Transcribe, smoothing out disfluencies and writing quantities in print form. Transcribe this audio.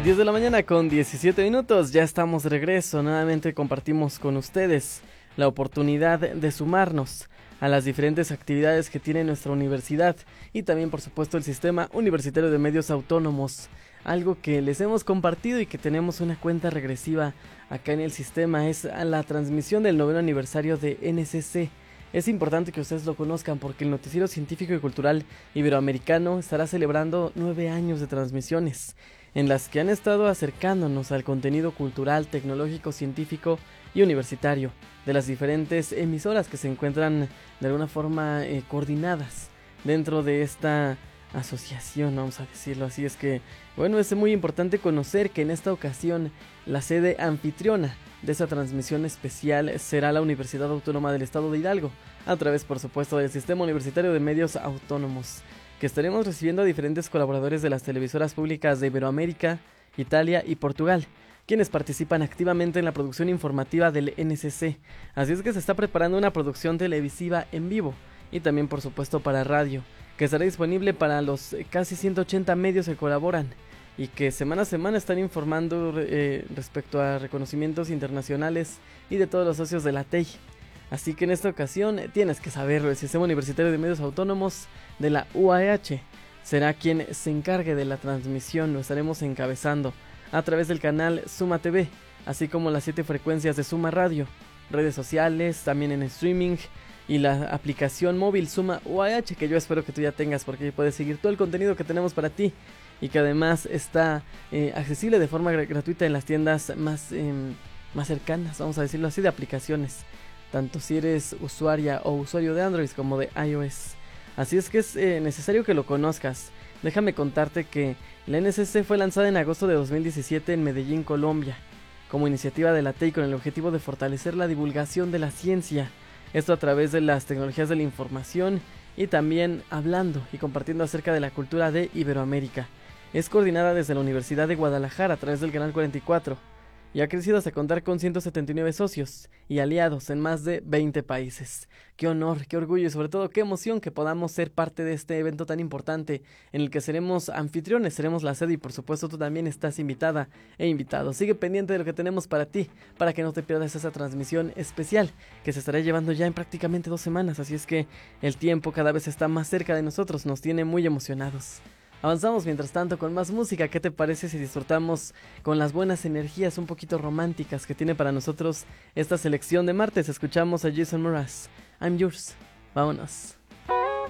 10 de la mañana con 17 minutos, ya estamos de regreso, nuevamente compartimos con ustedes la oportunidad de sumarnos a las diferentes actividades que tiene nuestra universidad y también por supuesto el Sistema Universitario de Medios Autónomos, algo que les hemos compartido y que tenemos una cuenta regresiva acá en el sistema, es a la transmisión del 9º aniversario de NSC. Es importante que ustedes lo conozcan porque el Noticiero Científico y Cultural Iberoamericano estará celebrando 9 años de transmisiones, en las que han estado acercándonos al contenido cultural, tecnológico, científico y universitario de las diferentes emisoras que se encuentran de alguna forma coordinadas dentro de esta asociación, vamos a decirlo así. Es que, bueno, es muy importante conocer que en esta ocasión la sede anfitriona de esa transmisión especial será la Universidad Autónoma del Estado de Hidalgo, a través, por supuesto, del Sistema Universitario de Medios Autónomos, que estaremos recibiendo a diferentes colaboradores de las televisoras públicas de Iberoamérica, Italia y Portugal, quienes participan activamente en la producción informativa del NSC. Así es que se está preparando una producción televisiva en vivo y también, por supuesto, para radio, que estará disponible para los casi 180 medios que colaboran y que semana a semana están informando respecto a reconocimientos internacionales y de todos los socios de la TEI. Así que en esta ocasión tienes que saberlo, el Sistema Universitario de Medios Autónomos de la UAH será quien se encargue de la transmisión. Lo estaremos encabezando a través del canal Suma TV, así como las 7 frecuencias de Suma Radio, redes sociales, también en streaming y la aplicación móvil Suma UAH, que yo espero que tú ya tengas, porque puedes seguir todo el contenido que tenemos para ti y que además está accesible de forma gratuita en las tiendas más cercanas, vamos a decirlo así, de aplicaciones, tanto si eres usuaria o usuario de Android como de iOS. Así es que es necesario que lo conozcas. Déjame contarte que la NSC fue lanzada en agosto de 2017 en Medellín, Colombia, como iniciativa de la TEI con el objetivo de fortalecer la divulgación de la ciencia. Esto a través de las tecnologías de la información y también hablando y compartiendo acerca de la cultura de Iberoamérica. Es coordinada desde la Universidad de Guadalajara a través del Canal 44. Y ha crecido hasta contar con 179 socios y aliados en más de 20 países. Qué honor, qué orgullo y sobre todo qué emoción que podamos ser parte de este evento tan importante en el que seremos anfitriones, seremos la sede y por supuesto tú también estás invitada e invitado. Sigue pendiente de lo que tenemos para ti, para que no te pierdas esa transmisión especial que se estará llevando ya en prácticamente 2 semanas. Así es que el tiempo cada vez está más cerca de nosotros, nos tiene muy emocionados. Avanzamos mientras tanto con más música. ¿Qué te parece si disfrutamos con las buenas energías un poquito románticas que tiene para nosotros esta selección de martes? Escuchamos a Jason Mraz, I'm Yours. Vámonos.